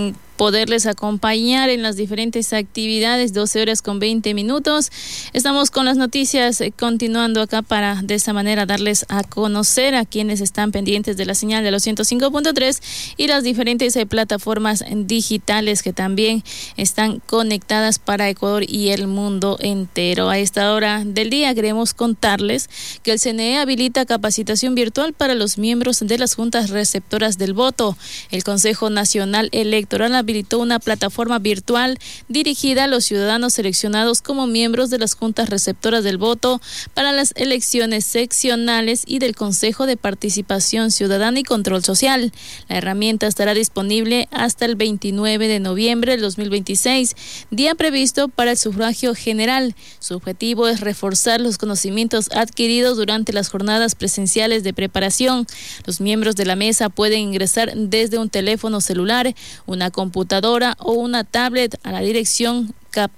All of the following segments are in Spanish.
poderles acompañar en las diferentes actividades. 12:20. Estamos con las noticias continuando acá para de esta manera darles a conocer a quienes están pendientes de la señal de los 105.3 y las diferentes plataformas digitales que también están conectadas para Ecuador y el mundo entero. A esta hora del día queremos contarles que el CNE habilita capacitación virtual para los miembros de las juntas receptoras del voto. El Consejo Nacional Electoral habilitó una plataforma virtual dirigida a los ciudadanos seleccionados como miembros de las juntas receptoras del voto para las elecciones seccionales y del Consejo de Participación Ciudadana y Control Social. La herramienta estará disponible hasta el 29 de noviembre del 2026, día previsto para el sufragio general. Su objetivo es reforzar los conocimientos adquiridos durante las jornadas presenciales de preparación. Los miembros de la mesa pueden ingresar desde un teléfono celular, una computadora o una tablet a la dirección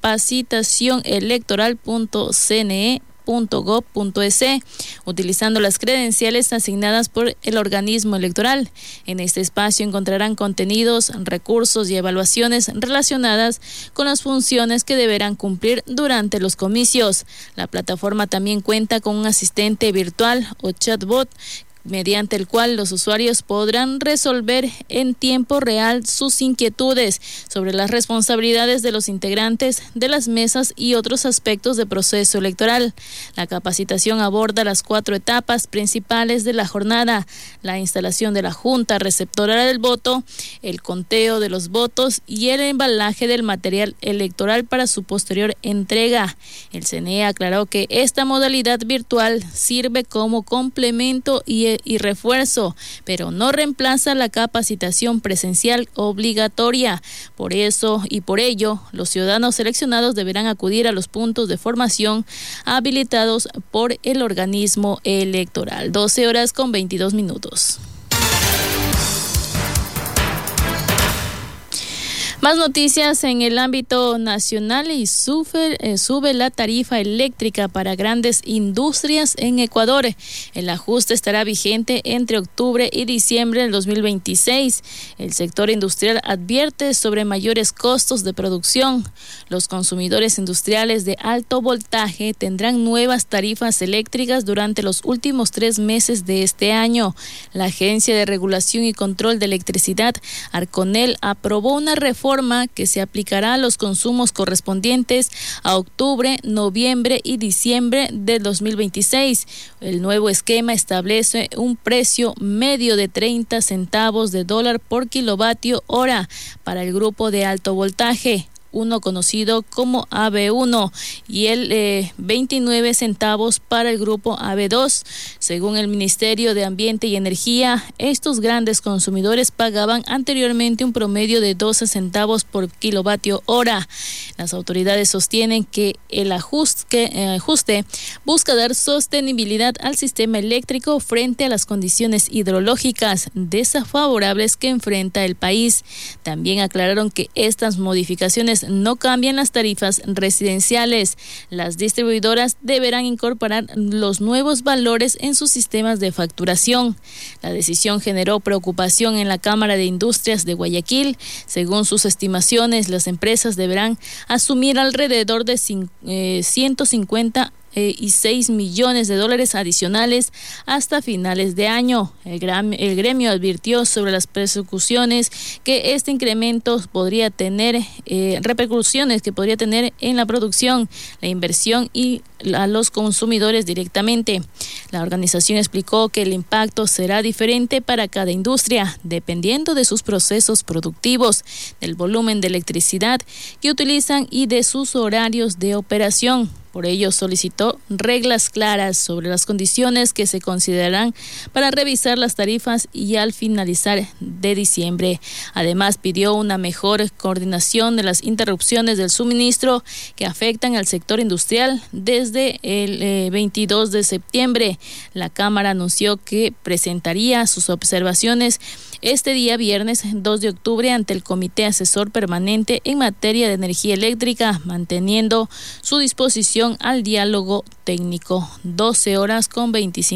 capacitacionelectoral.cne.gov.es, utilizando las credenciales asignadas por el organismo electoral. En este espacio encontrarán contenidos, recursos y evaluaciones relacionadas con las funciones que deberán cumplir durante los comicios. La plataforma también cuenta con un asistente virtual o chatbot, mediante el cual los usuarios podrán resolver en tiempo real sus inquietudes sobre las responsabilidades de los integrantes de las mesas y otros aspectos del proceso electoral. La capacitación aborda las 4 etapas principales de la jornada: la instalación de la junta receptora del voto, el conteo de los votos y el embalaje del material electoral para su posterior entrega. El CNE aclaró que esta modalidad virtual sirve como complemento y refuerzo, pero no reemplaza la capacitación presencial obligatoria. Por ello, los ciudadanos seleccionados deberán acudir a los puntos de formación habilitados por el organismo electoral. 12:22. Más noticias en el ámbito nacional y sube la tarifa eléctrica para grandes industrias en Ecuador. El ajuste estará vigente entre octubre y diciembre del 2026. El sector industrial advierte sobre mayores costos de producción. Los consumidores industriales de alto voltaje tendrán nuevas tarifas eléctricas durante los últimos 3 meses de este año. La Agencia de Regulación y Control de Electricidad, Arconel, aprobó una reforma que se aplicará a los consumos correspondientes a octubre, noviembre y diciembre del 2026. El nuevo esquema establece un precio medio de 30 centavos de dólar por kilovatio hora para el grupo de alto voltaje, uno conocido como AB1, y el 29 centavos para el grupo AB2. Según el Ministerio de Ambiente y Energía, estos grandes consumidores pagaban anteriormente un promedio de 12 centavos por kilovatio hora. Las autoridades sostienen que el ajuste busca dar sostenibilidad al sistema eléctrico frente a las condiciones hidrológicas desfavorables que enfrenta el país. También aclararon que estas modificaciones no cambian las tarifas residenciales. Las distribuidoras deberán incorporar los nuevos valores en sus sistemas de facturación. La decisión generó preocupación en la Cámara de Industrias de Guayaquil. Según sus estimaciones, las empresas deberán asumir alrededor de 156 millones de dólares adicionales hasta finales de año. El gremio advirtió sobre las repercusiones que este incremento podría tener en la producción, la inversión y a los consumidores directamente. La organización explicó que el impacto será diferente para cada industria, dependiendo de sus procesos productivos, del volumen de electricidad que utilizan y de sus horarios de operación. Por ello, solicitó reglas claras sobre las condiciones que se considerarán para revisar las tarifas y al finalizar de diciembre. Además, pidió una mejor coordinación de las interrupciones del suministro que afectan al sector industrial desde el 22 de septiembre. La Cámara anunció que presentaría sus observaciones este día viernes 2 de octubre ante el Comité Asesor Permanente en materia de energía eléctrica, manteniendo su disposición al diálogo técnico.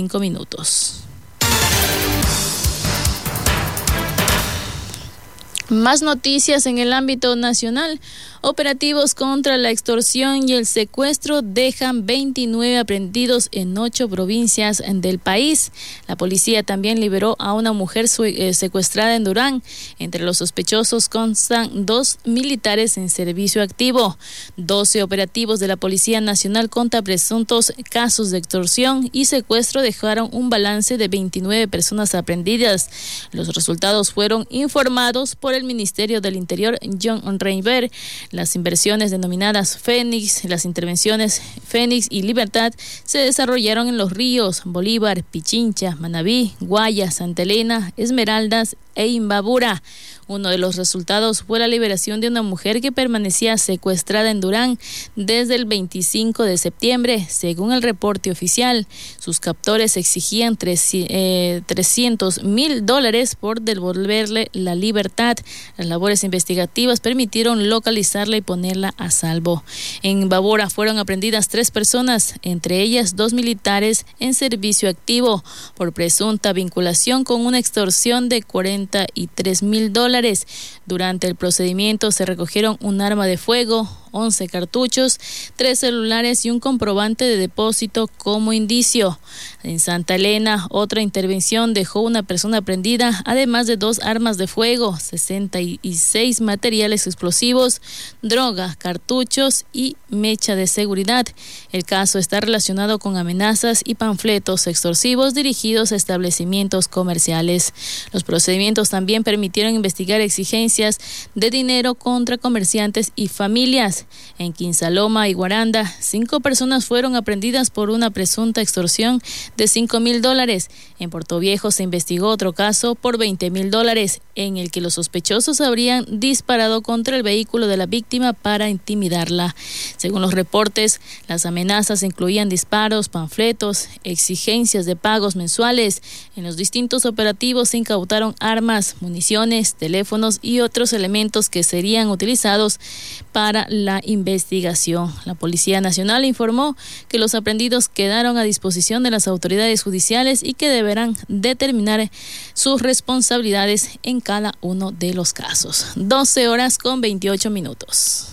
12:25. Más noticias en el ámbito nacional. Operativos contra la extorsión y el secuestro dejan 29 aprehendidos en 8 provincias del país. La policía también liberó a una mujer secuestrada en Durán. Entre los sospechosos constan 2 militares en servicio activo. 12 operativos de la Policía Nacional contra presuntos casos de extorsión y secuestro dejaron un balance de 29 personas aprehendidas. Los resultados fueron informados por el Ministerio del Interior, John Reinberg. Las inversiones denominadas Fénix, las intervenciones Fénix y Libertad se desarrollaron en los ríos Bolívar, Pichincha, Manabí, Guaya, Santa Elena, Esmeraldas e Imbabura. Uno de los resultados fue la liberación de una mujer que permanecía secuestrada en Durán desde el 25 de septiembre, según el reporte oficial. Sus captores exigían $300,000 por devolverle la libertad. Las labores investigativas permitieron localizarla y ponerla a salvo. En Imbabura fueron aprehendidas 3 personas, entre ellas 2 militares en servicio activo, por presunta vinculación con una extorsión de $43,000. Durante el procedimiento se recogieron un arma de fuego, 11 cartuchos, 3 celulares y un comprobante de depósito como indicio. En Santa Elena, otra intervención dejó una persona prendida, además de 2 armas de fuego, 66 materiales explosivos, droga, cartuchos y mecha de seguridad. El caso está relacionado con amenazas y panfletos extorsivos dirigidos a establecimientos comerciales. Los procedimientos también permitieron investigar exigencias de dinero contra comerciantes y familias. En Quinsaloma y Guaranda, 5 personas fueron aprehendidas por una presunta extorsión de $5,000. En Portoviejo se investigó otro caso por $20,000, en el que los sospechosos habrían disparado contra el vehículo de la víctima para intimidarla. Según los reportes, las amenazas incluían disparos, panfletos, exigencias de pagos mensuales. En los distintos operativos se incautaron armas, municiones, teléfonos y otros elementos que serían utilizados para la investigación. La Policía Nacional informó que los aprehendidos quedaron a disposición de las autoridades judiciales y que deberán determinar sus responsabilidades en cada uno de los casos. 12:28.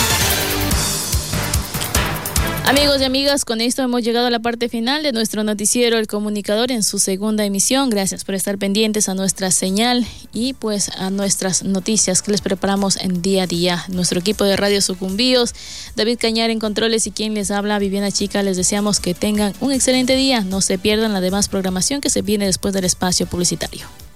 Amigos y amigas, con esto hemos llegado a la parte final de nuestro noticiero El Comunicador en su segunda emisión. Gracias por estar pendientes a nuestra señal y pues a nuestras noticias que les preparamos en día a día. Nuestro equipo de Radio Sucumbíos, David Cañar en controles y quien les habla, Viviana Chica, les deseamos que tengan un excelente día. No se pierdan la demás programación que se viene después del espacio publicitario.